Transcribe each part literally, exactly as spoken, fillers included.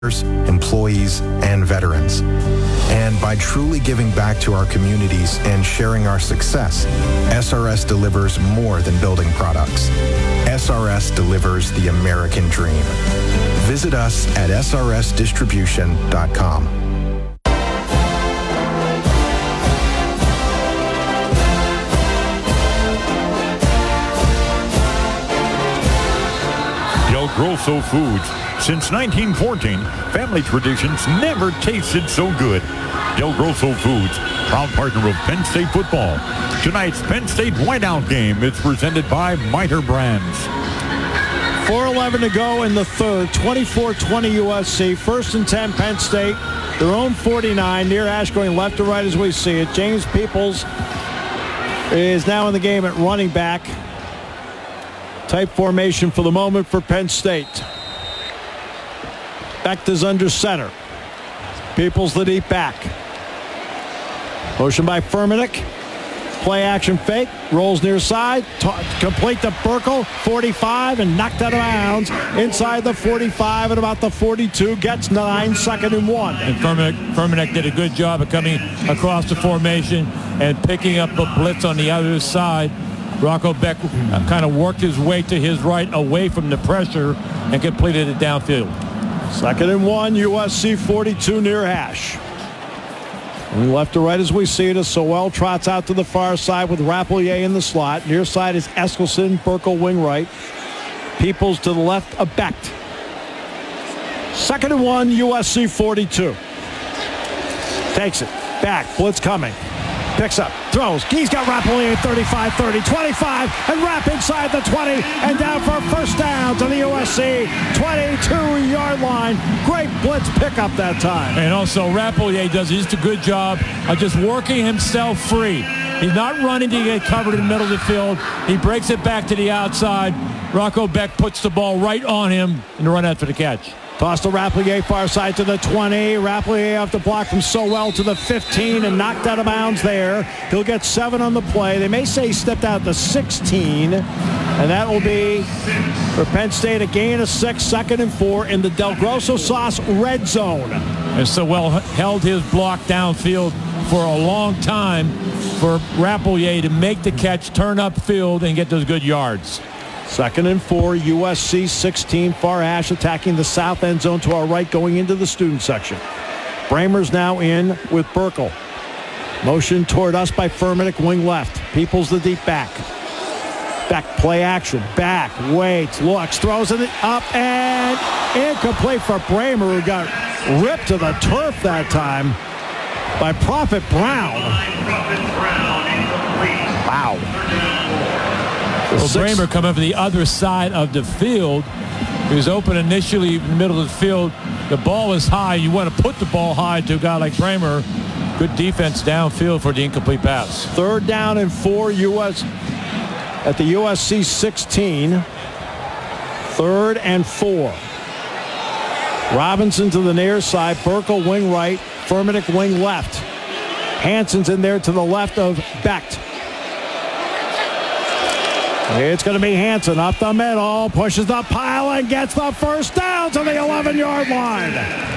employees, and veterans. And by truly giving back to our communities and sharing our success, S R S delivers more than building products. S R S delivers the American dream. Visit us at S R S distribution dot com. Del Grosso Foods. Since nineteen fourteen, family traditions never tasted so good. Del Grosso Foods, proud partner of Penn State football. Tonight's Penn State Whiteout game is presented by Miter Brands. four eleven to go in the third. twenty-four twenty U S C. First and ten, Penn State. Their own forty-nine. Near Ash going left to right as we see it. James Peoples is now in the game at running back. Type formation for the moment for Penn State. Becht is under center. Peoples the deep back. Motion by Firmenich. Play action fake. Rolls near side. Ta- complete to Burkle. forty-five and knocked out of bounds. Inside the forty-five at about the forty-two. Gets nine. Second and one. And Firmenich, Firmenich did a good job of coming across the formation and picking up a blitz on the other side. Rocco Becht uh, kind of worked his way to his right away from the pressure and completed it downfield. Second and one, U S C forty-two near hash. And left to right as we see it as Sowell trots out to the far side with Rapelier in the slot. Near side is Eskelson, Burkle wing right. Peoples to the left of Becht. Second and one, U S C forty-two. Takes it. Back. Blitz coming. Picks up, throws. He's got Rapelier thirty-five thirty, twenty-five, and Rapp inside the twenty, and down for a first down to the U S C twenty-two-yard line. Great blitz pickup that time. And also Rapelier does just a good job of just working himself free. He's not running to get covered in the middle of the field. He breaks it back to the outside. Rocco Becht puts the ball right on him and the run after the catch. Toss to Rapelier, far side to the twenty. Rapelier off the block from Sowell to the fifteen and knocked out of bounds there. He'll get seven on the play. They may say he stepped out the sixteen, and that will be for Penn State a gain of six, second and four in the Del Grosso Sauce red zone. And Sowell held his block downfield for a long time for Rapelier to make the catch, turn upfield, and get those good yards. Second and four, U S C sixteen, far hash attacking the south end zone to our right going into the student section. Bramer's now in with Burkle. Motion toward us by Firmenich, wing left. Peoples the deep back. Back play action. Back, waits, looks, throws it up, and incomplete for Bramer, who got ripped to the turf that time by Prophet Brown. Wow. Well, Bramer coming from the other side of the field. He was open initially in the middle of the field. The ball is high. You want to put the ball high to a guy like Bramer. Good defense downfield for the incomplete pass. Third down and four U S at the U S C sixteen. Third and four. Robinson to the near side. Burkle wing right. Firmenich wing left. Hansen's in there to the left of Becht. It's going to be Hansen up the middle, pushes the pile and gets the first down to the eleven-yard line.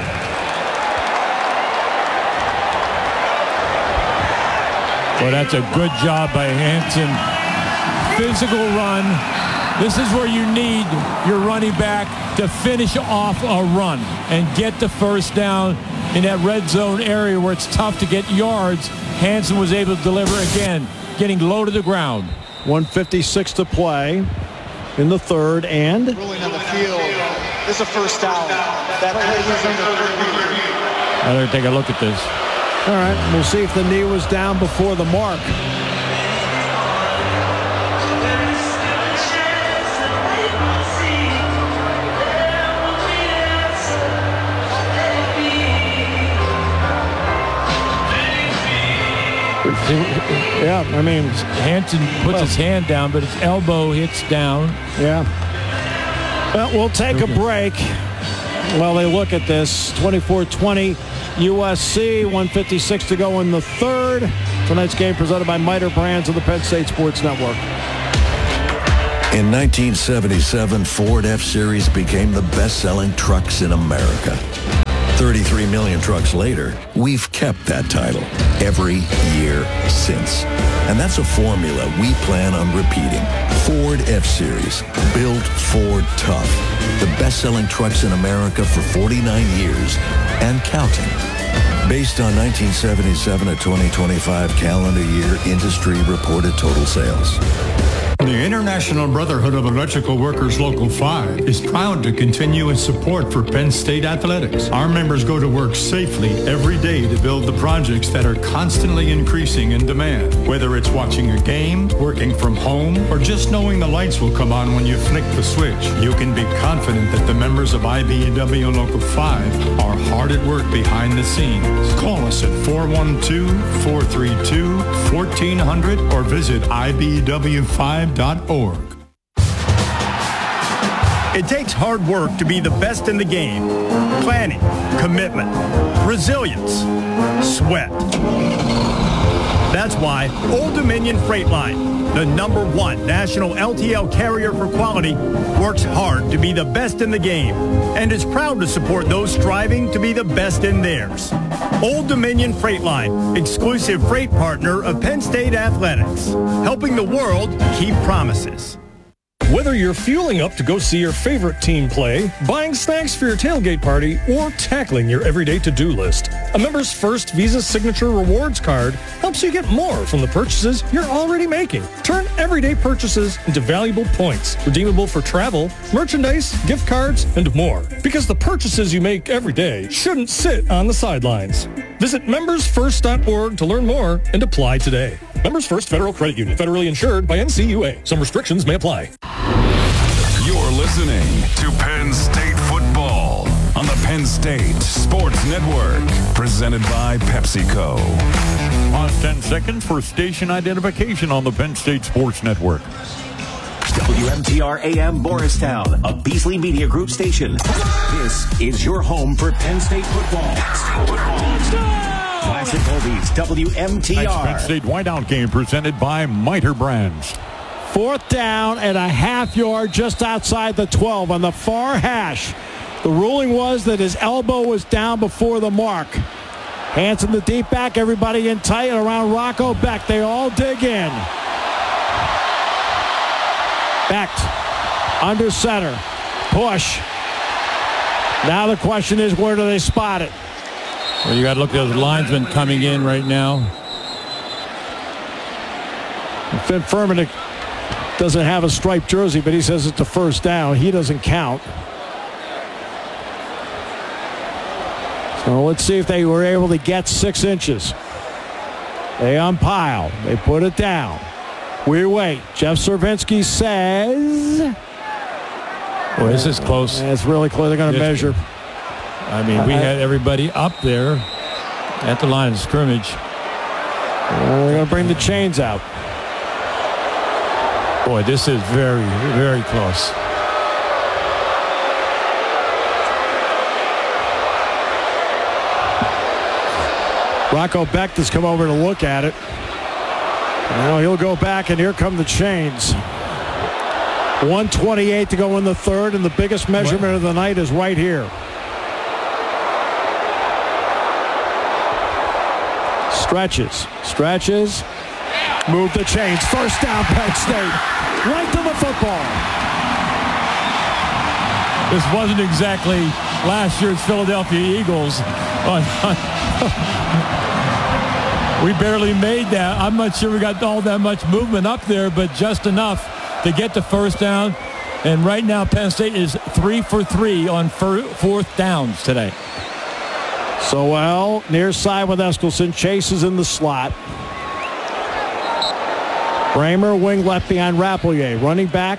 Well, that's a good job by Hansen. Physical run. This is where you need your running back to finish off a run and get the first down in that red zone area where it's tough to get yards. Hansen was able to deliver again, getting low to the ground. one fifty-six to play in the third, and ruling on the field. This is a first down. That play was under. I better take a look at this. All right, we'll see if the knee was down before the mark. Yeah, I mean, Hansen puts well, his hand down, but his elbow hits down. Yeah. Well, we'll take okay. a break while they look at this. twenty-four twenty U S C, one fifty-six to go in the third. Tonight's game presented by Miter Brands of the Penn State Sports Network. In nineteen seventy-seven, Ford F-Series became the best-selling trucks in America. thirty-three million trucks later, we've kept that title every year since. And that's a formula we plan on repeating. Ford F-Series, built Ford tough. The best-selling trucks in America for forty-nine years and counting. Based on nineteen seventy-seven to twenty twenty-five calendar year industry reported total sales. The International Brotherhood of Electrical Workers Local five is proud to continue its support for Penn State athletics. Our members go to work safely every day to build the projects that are constantly increasing in demand. Whether it's watching a game, working from home, or just knowing the lights will come on when you flick the switch, you can be confident that the members of I B E W Local five are hard at work behind the scenes. Call us at four one two, four three two, one four zero zero or visit I B E W five dot org. It takes hard work to be the best in the game. Planning, commitment, resilience, sweat. That's why Old Dominion Freight Line, the number one national L T L carrier for quality, works hard to be the best in the game and is proud to support those striving to be the best in theirs. Old Dominion Freight Line, exclusive freight partner of Penn State Athletics, helping the world keep promises. Whether you're fueling up to go see your favorite team play, buying snacks for your tailgate party, or tackling your everyday to-do list, a Members First Visa Signature Rewards card helps you get more from the purchases you're already making. Turn everyday purchases into valuable points, redeemable for travel, merchandise, gift cards, and more. Because the purchases you make every day shouldn't sit on the sidelines. Visit members first dot org to learn more and apply today. Members First Federal Credit Union, federally insured by N C U A. Some restrictions may apply. You're listening to Penn State football on the Penn State Sports Network, presented by PepsiCo. Pause ten seconds for station identification on the Penn State Sports Network. W M T R A M Morristown, a Beasley Media Group station. This is your home for Penn State football. Classic Oldies, W M T R. Penn State Whiteout game presented by Miter Brands. Fourth down and a half yard just outside the twelve on the far hash. The ruling was that his elbow was down before the mark. Hands in the deep back, everybody in tight around Rocco Becht. They all dig in. Becht under center. Push. Now the question is, where do they spot it? Well, you got to look at those linesmen coming in right now. Finn Furman doesn't have a striped jersey, but he says it's a first down. He doesn't count. So let's see if they were able to get six inches. They unpile. They put it down. We wait. Jeff Cervinsky says... Well, this is close. It's really close. They're going to measure. I mean, we had everybody up there at the line of scrimmage. Well, they're going to bring the chains out. Boy, this is very, very close. Rocco Becht has come over to look at it. Now he'll go back, and here come the chains. one twenty-eight to go in the third, and the biggest measurement what? of the night is right here. Stretches, stretches, move the chains. First down, Penn State. Right to the football. This wasn't exactly last year's Philadelphia Eagles. We barely made that. I'm not sure we got all that much movement up there, but just enough to get the first down. And right now, Penn State is three for three on fourth downs today. Sowell near side with Eskelson. Chase is in the slot. Bramer wing left behind Rapelier. Running back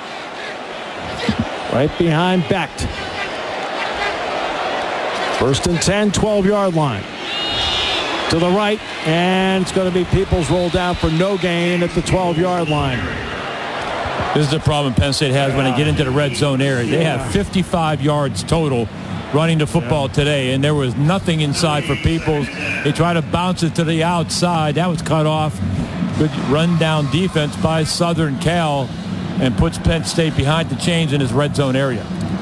right behind Becht. First and ten, twelve-yard line. To the right, and it's going to be Peoples rolled down for no gain at the twelve-yard line. This is the problem Penn State has when they get into the red zone area. They have fifty-five yards total running the football today, and there was nothing inside for Peoples. They tried to bounce it to the outside. That was cut off. Good run-down defense by Southern Cal, and puts Penn State behind the chains in his red zone area.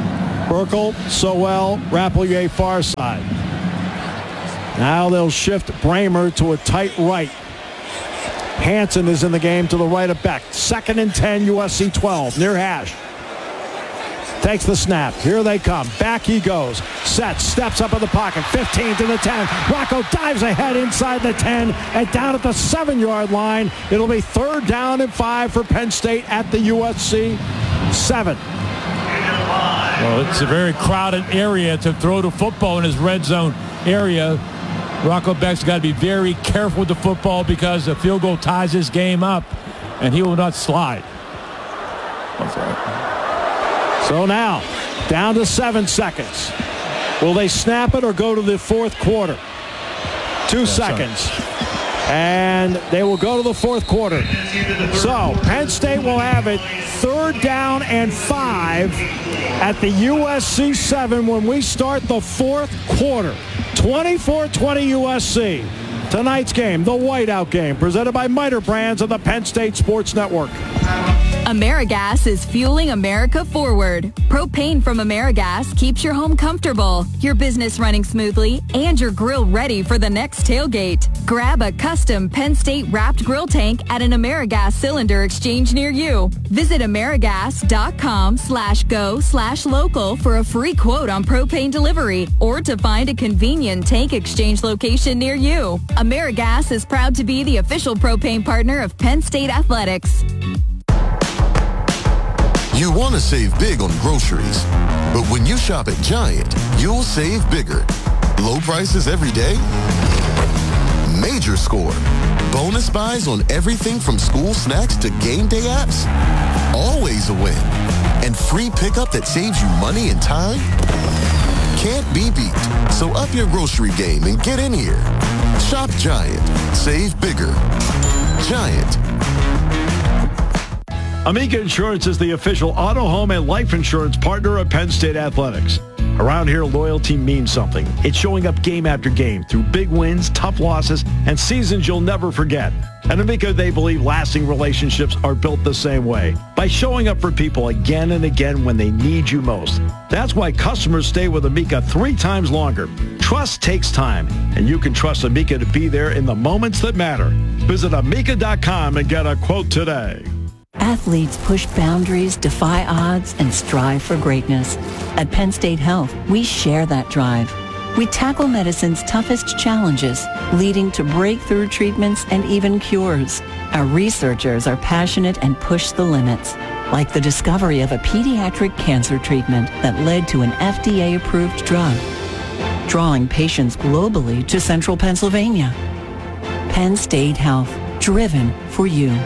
Burkle, Sowell, Rapplier far side. Now they'll shift Bramer to a tight right. Hansen is in the game to the right of Beck. Second and ten, U S C twelve, near hash. Takes the snap. Here they come. Back he goes. Sets, steps up in the pocket. fifteen to the ten. Rocco dives ahead inside the ten and down at the seven-yard line. It'll be third down and five for Penn State at the U S C seven. Well, it's a very crowded area to throw the football in his red zone area. Rocco Beck's got to be very careful with the football because the field goal ties this game up, and he will not slide. That's right. So now, down to seven seconds. Will they snap it or go to the fourth quarter? Two yeah, seconds. Sorry. And they will go to the fourth quarter. So Penn State will have it third down and five at the U S C seven when we start the fourth quarter. twenty-four twenty U S C. Tonight's game, the Whiteout game, presented by Miter Brands and the Penn State Sports Network. AmeriGas is fueling America forward. Propane from AmeriGas keeps your home comfortable, your business running smoothly, and your grill ready for the next tailgate. Grab a custom Penn State wrapped grill tank at an AmeriGas cylinder exchange near you. Visit AmeriGas.com slash go slash local for a free quote on propane delivery or to find a convenient tank exchange location near you. AmeriGas is proud to be the official propane partner of Penn State Athletics. You want to save big on groceries, but when you shop at Giant, you'll save bigger. Low prices every day? Major score. Bonus buys on everything from school snacks to game day apps? Always a win. And free pickup that saves you money and time? Can't be beat. So up your grocery game and get in here. Shop Giant. Save bigger. Giant. Amica Insurance is the official auto, home, and life insurance partner of Penn State Athletics. Around here, loyalty means something. It's showing up game after game through big wins, tough losses, and seasons you'll never forget. At Amica, they believe lasting relationships are built the same way, by showing up for people again and again when they need you most. That's why customers stay with Amica three times longer. Trust takes time, and you can trust Amica to be there in the moments that matter. Visit amica dot com and get a quote today. Athletes push boundaries, defy odds, and strive for greatness. At Penn State Health, we share that drive. We tackle medicine's toughest challenges, leading to breakthrough treatments and even cures. Our researchers are passionate and push the limits, like the discovery of a pediatric cancer treatment that led to an F D A-approved drug, drawing patients globally to central Pennsylvania. Penn State Health, driven for you.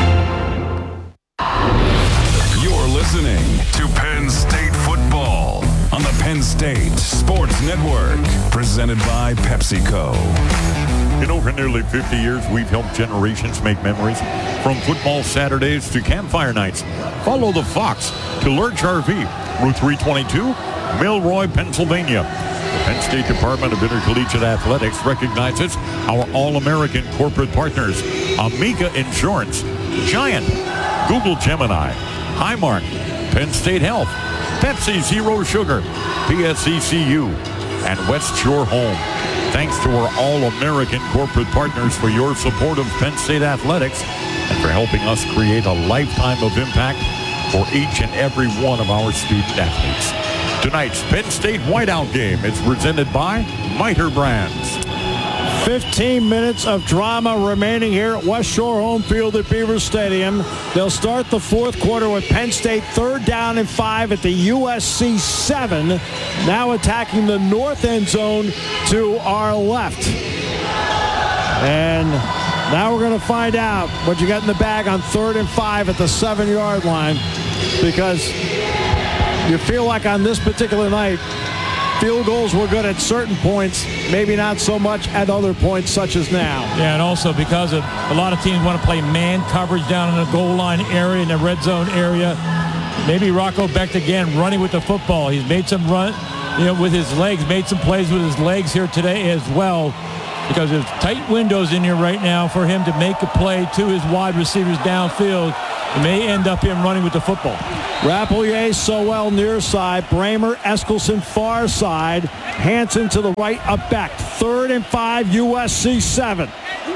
Listening to Penn State football on the Penn State Sports Network, presented by PepsiCo. In over nearly fifty years, we've helped generations make memories, from football Saturdays to campfire nights. Follow the Fox to Lurch R V, Route three twenty-two, Milroy, Pennsylvania. The Penn State Department of Intercollegiate Athletics recognizes our All-American corporate partners, Amica Insurance, Giant, Google Gemini, Highmark, Penn State Health, Pepsi Zero Sugar, P S E C U, and West Shore Home. Thanks to our All-American corporate partners for your support of Penn State Athletics and for helping us create a lifetime of impact for each and every one of our student athletes. Tonight's Penn State Whiteout game is presented by Miter Brands. fifteen minutes of drama remaining here at West Shore Home Field at Beaver Stadium. They'll start the fourth quarter with Penn State third down and five at the U S C seven. Now attacking the north end zone to our left. And now we're going to find out what you got in the bag on third and five at the seven-yard line, because you feel like on this particular night, field goals were good at certain points, maybe not so much at other points such as now. Yeah, and also because of a lot of teams want to play man coverage down in the goal line area, in the red zone area. Maybe Rocco Becht again running with the football. He's made some run, you know, with his legs, made some plays with his legs here today as well, because there's tight windows in here right now for him to make a play to his wide receivers downfield. It may end up him running with the football. Rapelier, Sowell near side. Bramer, Eskelson far side. Hansen to the right, up back. Third and five, U S C seven.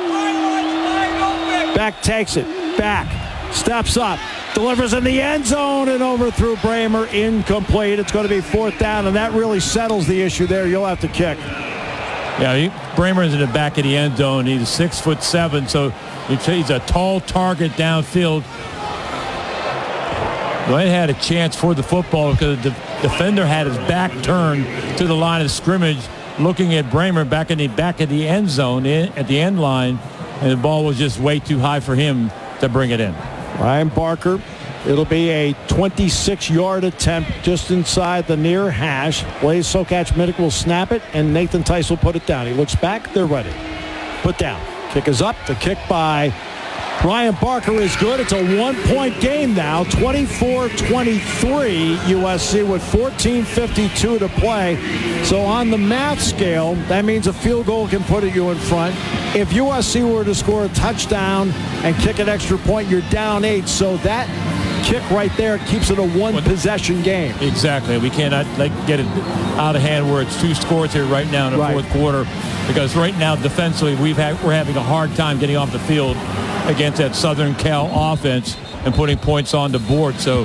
Beck takes it. Back. Steps up. Delivers in the end zone and overthrew Bramer. Incomplete. It's going to be fourth down, and that really settles the issue there. You'll have to kick. Yeah, he, Bramer is in the back of the end zone. He's six foot seven, so he's a tall target downfield. Glenn had a chance for the football because the defender had his back turned to the line of scrimmage, looking at Bramer back in the back of the end zone in, at the end line, and the ball was just way too high for him to bring it in. Ryan Barker, it'll be a twenty-six-yard attempt just inside the near hash. Blaise Sokach-Minnick will snap it, and Nathan Tice will put it down. He looks back. They're ready. Put down. Kick is up. The kick by Ryan Barker is good. It's a one-point game now. twenty-four twenty-three U S C with fourteen fifty-two to play. So on the math scale, that means a field goal can put you in front. If U S C were to score a touchdown and kick an extra point, you're down eight. So that kick right there keeps it a one-possession game. Exactly. We cannot like get it out of hand where it's two scores here right now in the right. fourth quarter, because right now defensively we've had, we're having a hard time getting off the field against that Southern Cal offense and putting points on the board. So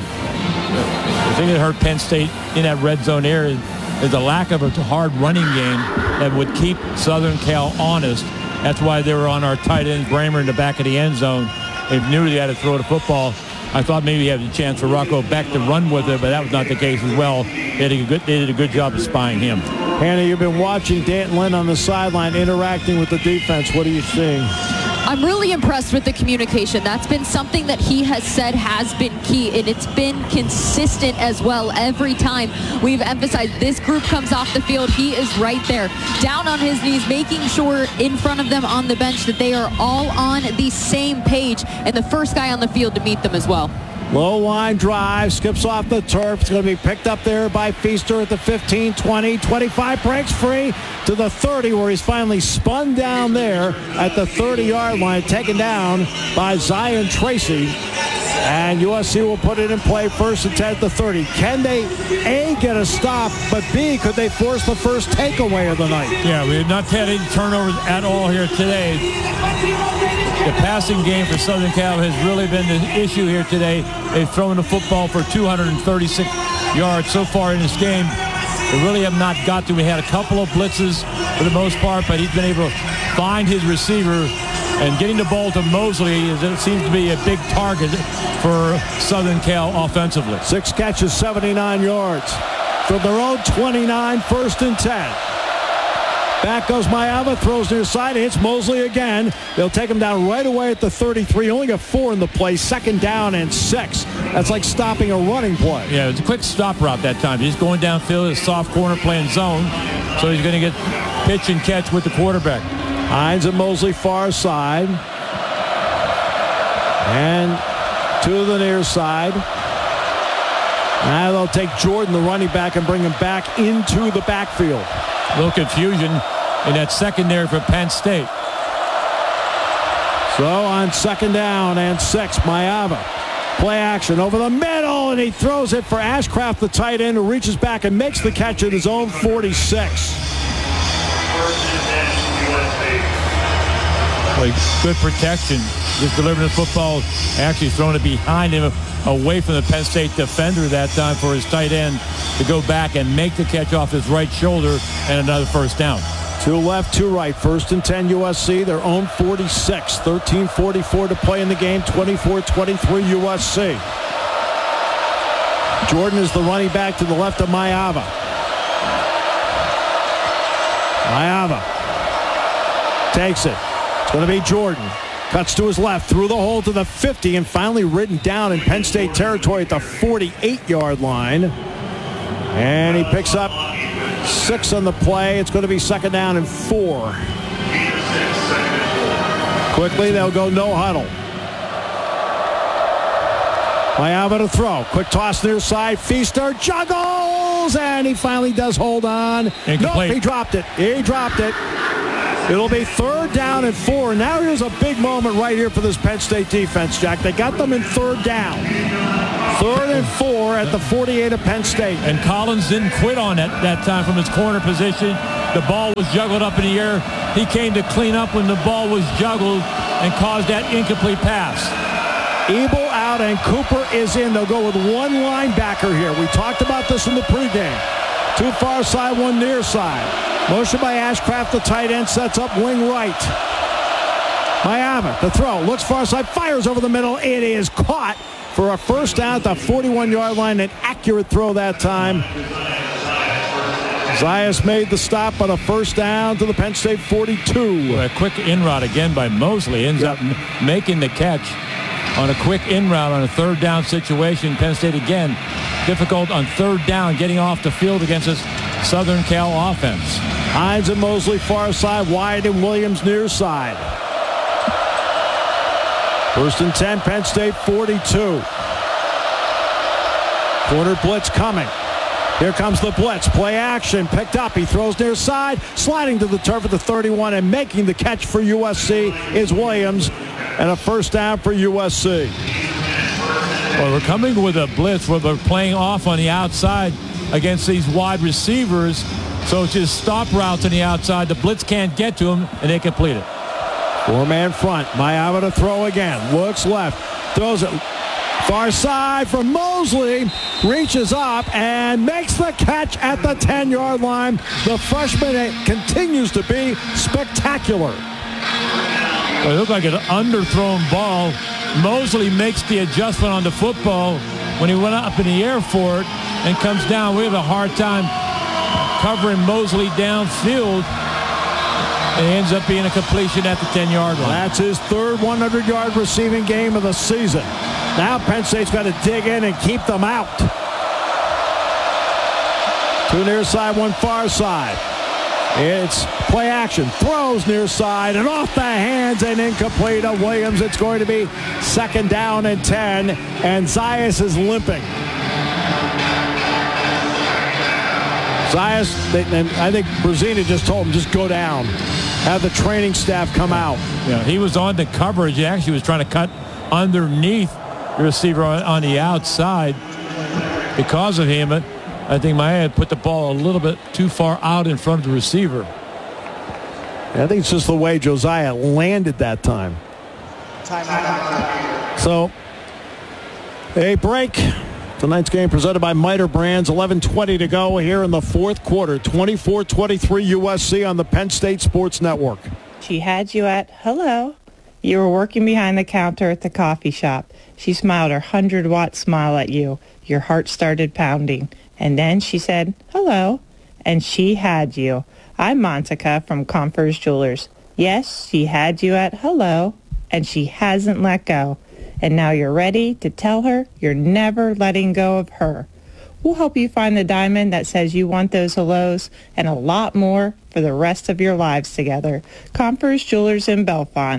the thing that hurt Penn State in that red zone area is the lack of a hard running game that would keep Southern Cal honest. That's why they were on our tight end, Bramer, in the back of the end zone. They knew they had to throw the football. I thought maybe he had a chance for Rocco Beck to run with it, but that was not the case as well. They did a good, they did a good job of spying him. Hannah, you've been watching Danton Lynn on the sideline interacting with the defense. What are you seeing? I'm really impressed with the communication. That's been something that he has said has been key, and it's been consistent as well. Every time we've emphasized this group comes off the field, he is right there, down on his knees, making sure in front of them on the bench that they are all on the same page, and the first guy on the field to meet them as well. Low line drive, skips off the turf. It's going to be picked up there by Feaster at the fifteen, twenty, twenty-five, breaks free to the thirty, where he's finally spun down there at the thirty-yard line, taken down by Zion Tracy. And U S C will put it in play first and ten at the thirty. Can they, A, get a stop, but B, could they force the first takeaway of the night? Yeah, we have not had any turnovers at all here today. The passing game for Southern Cal has really been the issue here today. They've thrown the football for two hundred thirty-six yards so far in this game. They really have not got to. We had a couple of blitzes for the most part, but he's been able to find his receiver, and getting the ball to Mosley is, it seems to be a big target for Southern Cal offensively. Six catches, seventy-nine yards. From their own twenty-nine, first and ten. Back goes Maiava, throws near side, hits Mosley again. They'll take him down right away at the thirty-three. Only got four in the play, second down and six. That's like stopping a running play. Yeah, it was a quick stop route that time. He's going downfield, a soft corner playing zone, so he's going to get pitch and catch with the quarterback. Hines and Mosley far side. And to the near side. Now they'll take Jordan, the running back, and bring him back into the backfield. A little confusion in that secondary for Penn State. So on second down and six, Maiava. Play action over the middle, and he throws it for Ashcraft, the tight end, who reaches back and makes the catch at his own forty-six. Like good protection. Just delivering the football, actually throwing it behind him, away from the Penn State defender that time for his tight end to go back and make the catch off his right shoulder, and another first down. Two left, two right. First and ten U S C, their own forty-six. thirteen forty-four to play in the game, twenty-four twenty-three U S C. Jordan is the running back to the left of Maiava. Maiava takes it. It's going to be Jordan. Cuts to his left, through the hole to the fifty, and finally ridden down in Penn State territory at the forty-eight-yard line. And he picks up six on the play. It's going to be second down and four. Quickly, they'll go no huddle. Maiava to throw. Quick toss near side. Feaster juggles, and he finally does hold on. Incomplete. Nope, he dropped it. He dropped it. It'll be third down and four. Now here's a big moment right here for this Penn State defense, Jack. They got them in third down. Third and four at the forty-eight of Penn State. And Collins didn't quit on it that time from his corner position. The ball was juggled up in the air. He came to clean up when the ball was juggled and caused that incomplete pass. Ebel out and Cooper is in. They'll go with one linebacker here. We talked about this in the pregame. Two far side, one near side. Motion by Ashcraft, the tight end, sets up wing right. Miami, the throw, looks far side, fires over the middle. It is caught for a first down at the forty-one-yard line. An accurate throw that time. Zayas made the stop on a first down to the Penn State forty-two. A quick in route again by Mosley. Ends yep. up m- making the catch on a quick in route on a third down situation. Penn State again difficult on third down getting off the field against this Southern Cal offense. Hines and Mosley far side, Wyatt and Williams near side. First and ten, Penn State forty-two. Quarter blitz coming. Here comes the blitz. Play action. Picked up. He throws near side. Sliding to the turf at the thirty-one and making the catch for U S C is Williams. And a first down for U S C. Well, we're coming with a blitz where we're playing off on the outside against these wide receivers. So it's just stop routes on the outside. The blitz can't get to him, and they complete it. Four-man front. Miami to throw again. Looks left. Throws it far side from Mosley. Reaches up and makes the catch at the ten-yard line. The freshman continues to be spectacular. Well, it looked like an underthrown ball. Mosley makes the adjustment on the football when he went up in the air for it and comes down. We have a hard time covering Mosley downfield. And ends up being a completion at the ten-yard line. That's his third hundred-yard receiving game of the season. Now Penn State's got to dig in and keep them out. Two near side, one far side. It's play action. Throws near side and off the hands and incomplete of Williams. It's going to be second down and ten. And Zayas is limping. Zayas, they, I think Brazina just told him, just go down. Have the training staff come out. Yeah, he was on the coverage. He actually was trying to cut underneath the receiver on, on the outside. Because of him, I think Maya had put the ball a little bit too far out in front of the receiver. I think it's just the way Josiah landed that time. So, a break. Tonight's game presented by Miter Brands. eleven twenty to go here in the fourth quarter. twenty-four twenty-three U S C on the Penn State Sports Network. She had you at hello. You were working behind the counter at the coffee shop. She smiled her hundred-watt smile at you. Your heart started pounding. And then she said, hello. And she had you. I'm Montica from Confers Jewelers. Yes, she had you at hello, and she hasn't let go. And now you're ready to tell her you're never letting go of her. We'll help you find the diamond that says you want those hellos and a lot more for the rest of your lives together. Confers Jewelers in Bellefonte.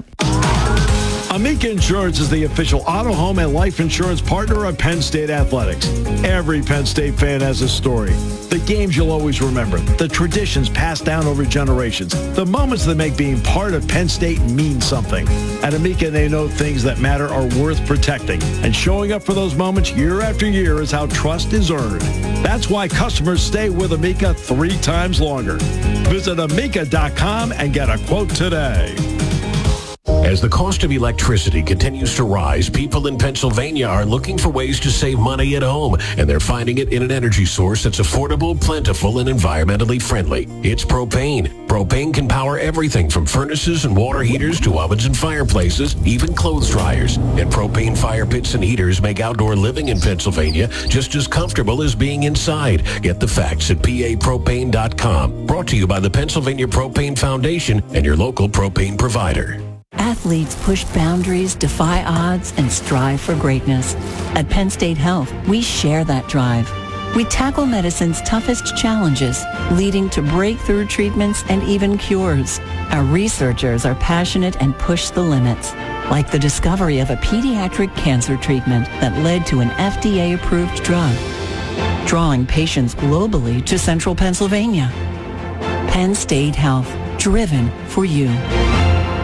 Amica Insurance is the official auto, home, and life insurance partner of Penn State Athletics. Every Penn State fan has a story. The games you'll always remember. The traditions passed down over generations. The moments that make being part of Penn State mean something. At Amica, they know things that matter are worth protecting. And showing up for those moments year after year is how trust is earned. That's why customers stay with Amica three times longer. Visit amica dot com and get a quote today. As the cost of electricity continues to rise, people in Pennsylvania are looking for ways to save money at home, and they're finding it in an energy source that's affordable, plentiful, and environmentally friendly. It's propane. Propane can power everything from furnaces and water heaters to ovens and fireplaces, even clothes dryers. And propane fire pits and heaters make outdoor living in Pennsylvania just as comfortable as being inside. Get the facts at P A propane dot com. Brought to you by the Pennsylvania Propane Foundation and your local propane provider. Athletes push boundaries, defy odds, and strive for greatness. At Penn State Health, we share that drive. We tackle medicine's toughest challenges, leading to breakthrough treatments and even cures. Our researchers are passionate and push the limits, like the discovery of a pediatric cancer treatment that led to an F D A-approved drug, drawing patients globally to central Pennsylvania. Penn State Health, driven for you.